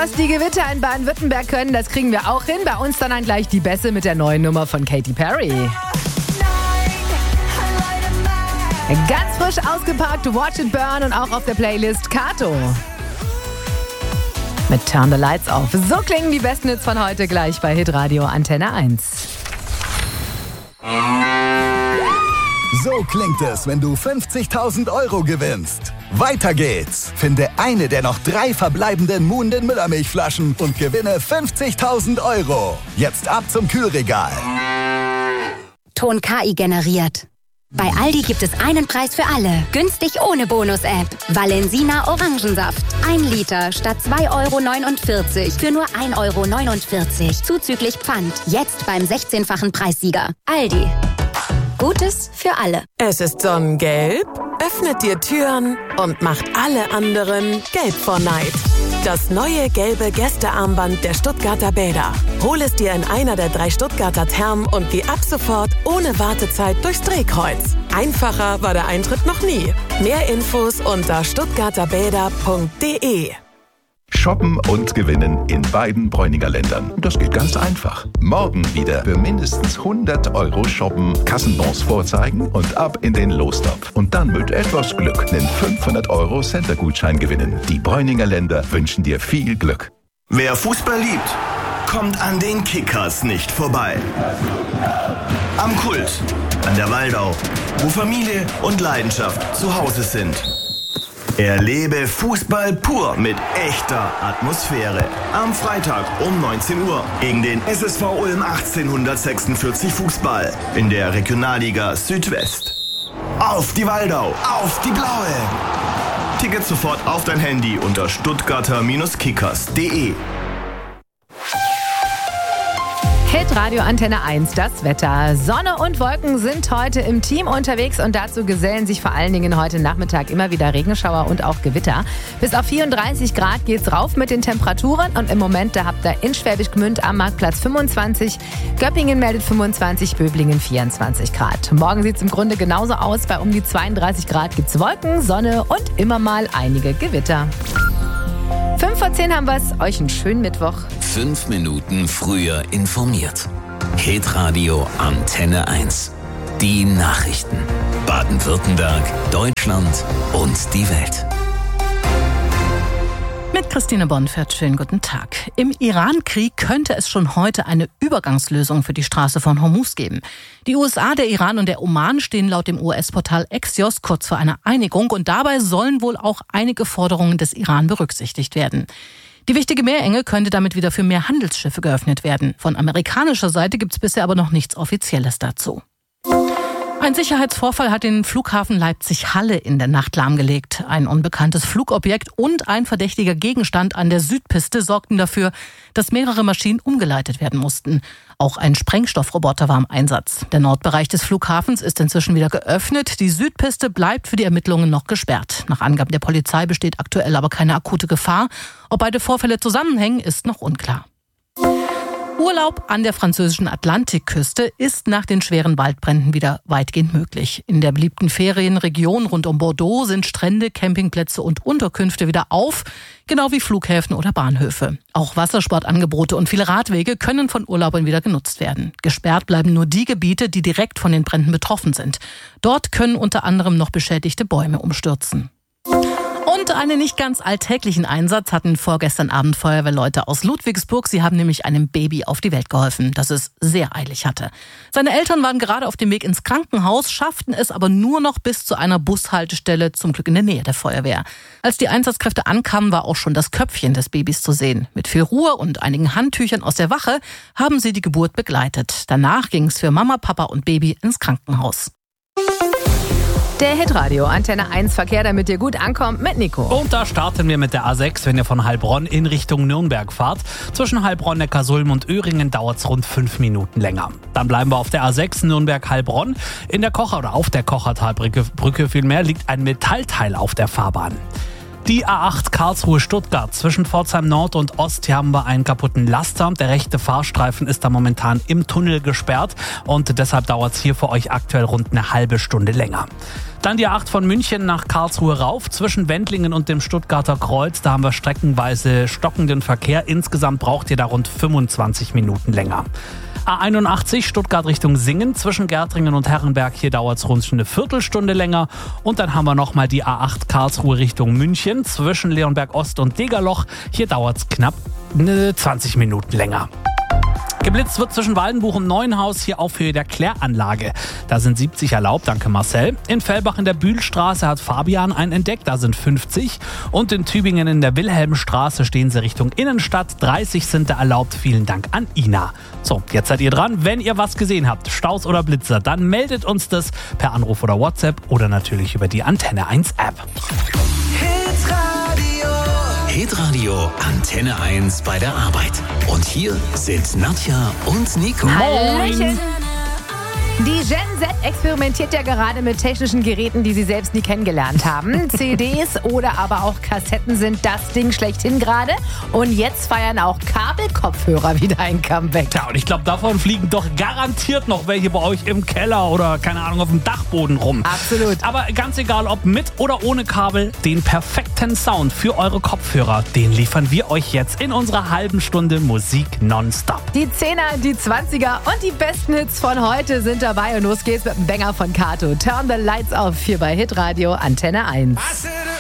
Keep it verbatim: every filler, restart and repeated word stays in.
was die Gewitter in Baden-Württemberg können, das kriegen wir auch hin. Bei uns dann, dann gleich die Bässe mit der neuen Nummer von Katy Perry. Ganz frisch ausgepackt, Watch It Burn und auch auf der Playlist Kato. Mit Turn the Lights Off. So klingen die besten Hits von heute gleich bei Hitradio Antenne eins. So klingt es, wenn du fünfzigtausend Euro gewinnst. Weiter geht's. Finde eine der noch drei verbleibenden Moon den Müllermilchflaschen und gewinne fünfzigtausend Euro. Jetzt ab zum Kühlregal. Ton K I generiert. Bei Aldi gibt es einen Preis für alle. Günstig ohne Bonus-App. Valensina Orangensaft. Ein Liter statt zwei Euro neunundvierzig für nur ein Euro neunundvierzig. Zuzüglich Pfand. Jetzt beim sechzehnfachen Preissieger. Aldi. Gutes für alle. Es ist sonnengelb, öffnet dir Türen und macht alle anderen gelb vor Neid. Das neue gelbe Gästearmband der Stuttgarter Bäder. Hol es dir in einer der drei Stuttgarter Thermen und geh ab sofort ohne Wartezeit durchs Drehkreuz. Einfacher war der Eintritt noch nie. Mehr Infos unter stuttgarterbäder punkt de. Shoppen und gewinnen in beiden Bräuninger Ländern. Das geht ganz einfach. Morgen wieder für mindestens hundert Euro shoppen, Kassenbons vorzeigen und ab in den Lostopf. Und dann mit etwas Glück einen fünfhundert Euro Center-Gutschein gewinnen. Die Bräuninger Länder wünschen dir viel Glück. Wer Fußball liebt, kommt an den Kickers nicht vorbei. Am Kult, an der Waldau, wo Familie und Leidenschaft zu Hause sind. Erlebe Fußball pur mit echter Atmosphäre. Am Freitag um neunzehn Uhr gegen den S S V Ulm achtzehnhundertsechsundvierzig Fußball in der Regionalliga Südwest. Auf die Waldau, auf die Blaue! Ticket sofort auf dein Handy unter stuttgarter Kickers punkt de. Hitradio Antenne eins, das Wetter. Sonne und Wolken sind heute im Team unterwegs und dazu gesellen sich vor allen Dingen heute Nachmittag immer wieder Regenschauer und auch Gewitter. Bis auf vierunddreißig Grad geht's rauf mit den Temperaturen und im Moment, da habt ihr in Schwäbisch Gmünd am Marktplatz fünfundzwanzig, Göppingen meldet fünfundzwanzig, Böblingen vierundzwanzig Grad. Morgen sieht's im Grunde genauso aus, bei um die zweiunddreißig Grad gibt's Wolken, Sonne und immer mal einige Gewitter. fünf vor zehn haben wir's, euch einen schönen Mittwoch. Fünf Minuten früher informiert. Hitradio Antenne eins. Die Nachrichten. Baden-Württemberg, Deutschland und die Welt. Mit Christine Bonfert, schönen guten Tag. Im Iran-Krieg könnte es schon heute eine Übergangslösung für die Straße von Hormuz geben. Die U S A, der Iran und der Oman stehen laut dem U S-Portal Axios kurz vor einer Einigung und dabei sollen wohl auch einige Forderungen des Iran berücksichtigt werden. Die wichtige Meerenge könnte damit wieder für mehr Handelsschiffe geöffnet werden. Von amerikanischer Seite gibt es bisher aber noch nichts Offizielles dazu. Ein Sicherheitsvorfall hat den Flughafen Leipzig-Halle in der Nacht lahmgelegt. Ein unbekanntes Flugobjekt und ein verdächtiger Gegenstand an der Südpiste sorgten dafür, dass mehrere Maschinen umgeleitet werden mussten. Auch ein Sprengstoffroboter war im Einsatz. Der Nordbereich des Flughafens ist inzwischen wieder geöffnet. Die Südpiste bleibt für die Ermittlungen noch gesperrt. Nach Angaben der Polizei besteht aktuell aber keine akute Gefahr. Ob beide Vorfälle zusammenhängen, ist noch unklar. Urlaub an der französischen Atlantikküste ist nach den schweren Waldbränden wieder weitgehend möglich. In der beliebten Ferienregion rund um Bordeaux sind Strände, Campingplätze und Unterkünfte wieder auf, genau wie Flughäfen oder Bahnhöfe. Auch Wassersportangebote und viele Radwege können von Urlaubern wieder genutzt werden. Gesperrt bleiben nur die Gebiete, die direkt von den Bränden betroffen sind. Dort können unter anderem noch beschädigte Bäume umstürzen. Und einen nicht ganz alltäglichen Einsatz hatten vorgestern Abend Feuerwehrleute aus Ludwigsburg. Sie haben nämlich einem Baby auf die Welt geholfen, das es sehr eilig hatte. Seine Eltern waren gerade auf dem Weg ins Krankenhaus, schafften es aber nur noch bis zu einer Bushaltestelle, zum Glück in der Nähe der Feuerwehr. Als die Einsatzkräfte ankamen, war auch schon das Köpfchen des Babys zu sehen. Mit viel Ruhe und einigen Handtüchern aus der Wache haben sie die Geburt begleitet. Danach ging es für Mama, Papa und Baby ins Krankenhaus. Der Hitradio Antenne eins Verkehr, damit ihr gut ankommt, mit Nico. Und da starten wir mit der A sechs, wenn ihr von Heilbronn in Richtung Nürnberg fahrt. Zwischen Heilbronn, Neckarsulm und Öhringen dauert es rund fünf Minuten länger. Dann bleiben wir auf der A sechs Nürnberg-Heilbronn. In der Kocher oder auf der Kochertalbrücke Brücke vielmehr liegt ein Metallteil auf der Fahrbahn. Die A acht Karlsruhe-Stuttgart zwischen Pforzheim Nord und Ost. Hier haben wir einen kaputten Laster. Der rechte Fahrstreifen ist da momentan im Tunnel gesperrt und deshalb dauert es hier für euch aktuell rund eine halbe Stunde länger. Dann die A acht von München nach Karlsruhe rauf zwischen Wendlingen und dem Stuttgarter Kreuz. Da haben wir streckenweise stockenden Verkehr. Insgesamt braucht ihr da rund fünfundzwanzig Minuten länger. A einundachtzig Stuttgart Richtung Singen zwischen Gärtringen und Herrenberg. Hier dauert es rund eine Viertelstunde länger. Und dann haben wir nochmal die A acht Karlsruhe Richtung München zwischen Leonberg Ost und Degerloch. Hier dauert es knapp zwanzig Minuten länger. Geblitzt wird zwischen Waldenbuch und Neuenhaus, hier auf Höhe der Kläranlage. Da sind siebzig erlaubt, danke Marcel. In Fellbach in der Bühlstraße hat Fabian einen entdeckt, da sind fünfzig. Und in Tübingen in der Wilhelmstraße stehen sie Richtung Innenstadt, dreißig sind da erlaubt. Vielen Dank an Ina. So, jetzt seid ihr dran. Wenn ihr was gesehen habt, Staus oder Blitzer, dann meldet uns das per Anruf oder WhatsApp oder natürlich über die Antenne eins App. Hitradio Antenne eins bei der Arbeit. Und hier sind Nadja und Nico. Hallöchen. Die Gen Z experimentiert ja gerade mit technischen Geräten, die sie selbst nie kennengelernt haben. C Ds oder aber auch Kassetten sind das Ding schlechthin gerade. Und jetzt feiern auch Kabelkopfhörer wieder ein Comeback. Ja, und ich glaube, davon fliegen doch garantiert noch welche bei euch im Keller oder, keine Ahnung, auf dem Dachboden rum. Absolut. Aber ganz egal, ob mit oder ohne Kabel, den perfekten Sound für eure Kopfhörer, den liefern wir euch jetzt in unserer halben Stunde Musik nonstop. Die Zehner, die Zwanziger und die besten Hits von heute sind dabei. Und los geht's mit dem Banger von Kato. Turn the Lights Off hier bei Hitradio Antenne eins.